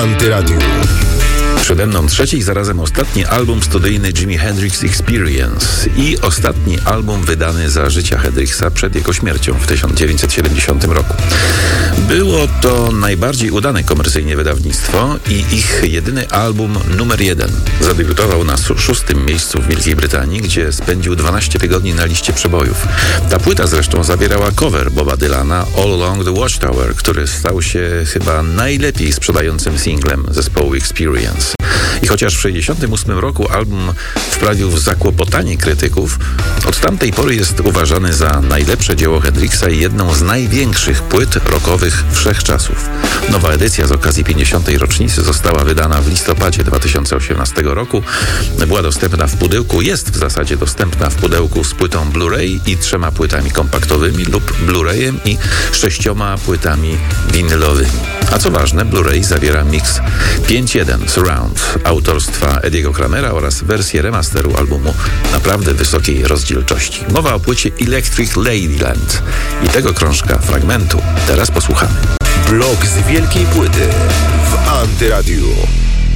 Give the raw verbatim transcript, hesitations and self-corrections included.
Antyradiu. Przede mną trzeci i zarazem ostatni album studyjny Jimi Hendrix Experience i ostatni album wydany za życia Hendrixa przed jego śmiercią w tysiąc dziewięćset siedemdziesiątym roku. Było to najbardziej udane komercyjnie wydawnictwo i ich jedyny album numer jeden. Zadebiutował na szóstym miejscu w Wielkiej Brytanii, gdzie spędził dwanaście tygodni na liście przebojów. Ta płyta zresztą zawierała cover Boba Dylana All Along the Watchtower, który stał się chyba najlepiej sprzedającym singlem zespołu Experience. I chociaż w tysiąc dziewięćset sześćdziesiątym ósmym roku album wprawił w zakłopotanie krytyków, od tamtej pory jest uważany za najlepsze dzieło Hendrixa i jedną z największych płyt rockowych wszechczasów. Nowa edycja z okazji pięćdziesiątej rocznicy została wydana w listopadzie dwa tysiące osiemnastego roku. Była dostępna w pudełku, jest w zasadzie dostępna w pudełku z płytą Blu-ray i trzema płytami kompaktowymi lub Blu-rayem i sześcioma płytami winylowymi. A co ważne, Blu-ray zawiera miks pięć jeden Surround autorstwa Ediego Kramera oraz wersję remasteru albumu naprawdę wysokiej rozdzielczości. Mowa o płycie Electric Ladyland i tego krążka fragmentu teraz posłuchamy. Blok z wielkiej płyty w Antyradiu.